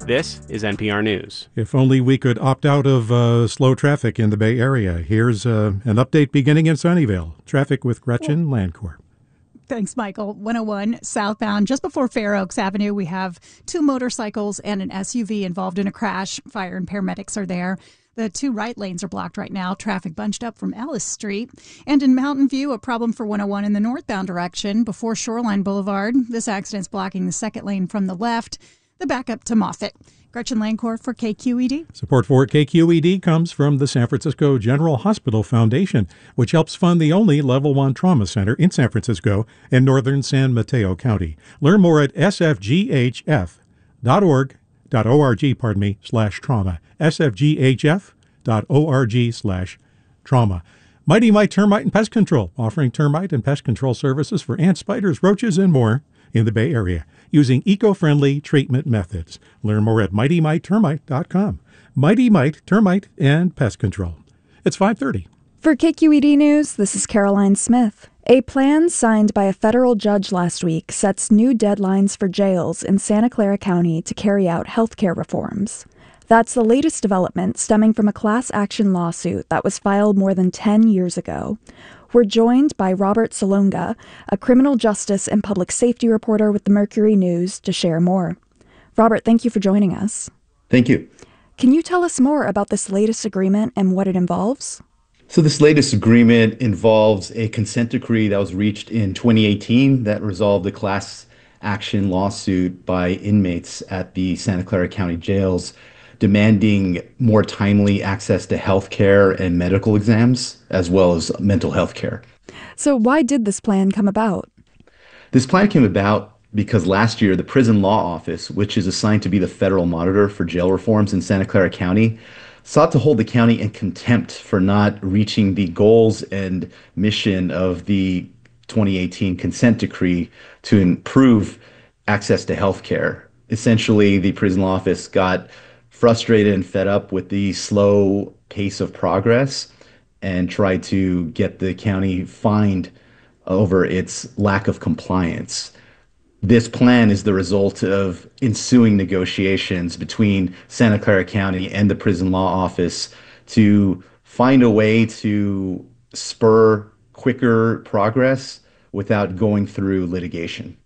This is NPR News. If only we could opt out of slow traffic in the Bay Area. Here's an update beginning in Sunnyvale. Traffic with Gretchen Landcore. Thanks, Michael. 101 southbound, just before Fair Oaks Avenue, we have two motorcycles and an SUV involved in a crash. Fire and paramedics are there. The two right lanes are blocked right now. Traffic bunched up from Ellis Street. And in Mountain View, a problem for 101 in the northbound direction before Shoreline Boulevard. This accident's blocking the second lane from the left. The backup to Moffett. Gretchen Landcore for KQED. Support for KQED comes from the San Francisco General Hospital Foundation, which helps fund the only Level 1 trauma center in San Francisco and northern San Mateo County. Learn more at sfghf.org/trauma. sfghf.org/trauma. Mighty Mite Termite and Pest Control, offering termite and pest control services for ants, spiders, roaches, and more in the Bay Area using eco-friendly treatment methods. Learn more at mightymitetermite.com. Mighty Mite Termite and Pest Control. It's 5:30. For KQED News, this is Caroline Smith. A plan signed by a federal judge last week sets new deadlines for jails in Santa Clara County to carry out healthcare reforms. That's the latest development stemming from a class action lawsuit that was filed more than 10 years ago. We're joined by Robert Salonga, a criminal justice and public safety reporter with the Mercury News, to share more. Robert, thank you for joining us. Thank you. Can you tell us more about this latest agreement and what it involves? So this latest agreement involves a consent decree that was reached in 2018 that resolved a class action lawsuit by inmates at the Santa Clara County jails demanding more timely access to health care and medical exams, as well as mental health care. So why did this plan come about? This plan came about because last year, the Prison Law Office, which is assigned to be the federal monitor for jail reforms in Santa Clara County, sought to hold the county in contempt for not reaching the goals and mission of the 2018 consent decree to improve access to health care. Essentially, the Prison Law Office got frustrated and fed up with the slow pace of progress and tried to get the county fined over its lack of compliance. This plan is the result of ensuing negotiations between Santa Clara County and the Prison Law Office to find a way to spur quicker progress without going through litigation.